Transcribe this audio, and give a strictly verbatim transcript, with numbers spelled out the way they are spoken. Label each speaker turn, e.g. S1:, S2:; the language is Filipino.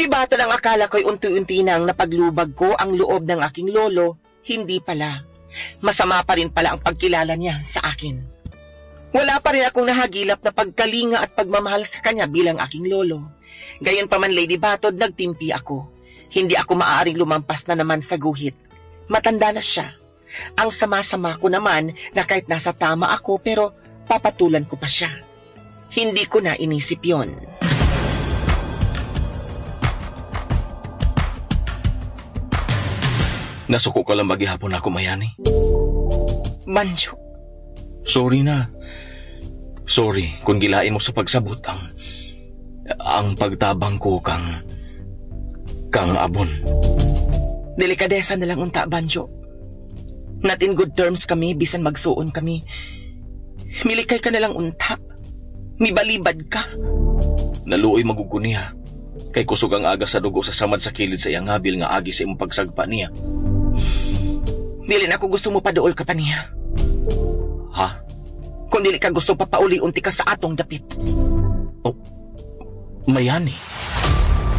S1: Batod ang akala ko'y unti-unti nang napaglubag ko ang loob ng aking lolo, hindi pala. Masama pa rin pala ang pagkilala niya sa akin. Wala pa rin akong nahagilap na pagkalinga at pagmamahal sa kanya bilang aking lolo. Gayon pa man, Lady Batod, nagtimpi ako. Hindi ako maaaring lumampas na naman sa guhit. Matanda na siya. Ang sama-sama ko naman na kahit nasa tama ako pero papatulan ko pa siya. Hindi ko na inisip yon.
S2: Nasuko ka lang maghihapon ako, Mayani.
S1: Banjo.
S2: Sorry na. Sorry kung gilain mo sa pagsabot ang ang pagtabang ko kang kang abon.
S1: Delikadesa na lang unta, Banjo. Not in good terms kami, bisan magsuon kami. Milikay ka na lang unta. Mibalibad ka.
S2: Naluoy maguguniya. Kay kusog ang aga sa dugo sa samad sa kilid sa iyang habil nga agi sa imong pagsagpa niya.
S1: Dili na ako gusto mo paduol ka pa niya.
S2: Ha?
S1: Kung dili ka gusto papauli unti ka sa atong dapit.
S2: Oh, Mayani.